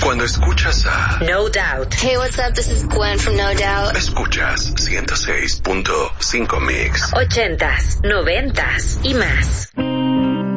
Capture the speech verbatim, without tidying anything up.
Cuando escuchas a No Doubt. Hey, what's up? This is Gwen from No Doubt. Escuchas ciento seis punto cinco Mix. Ochentas, noventas y más.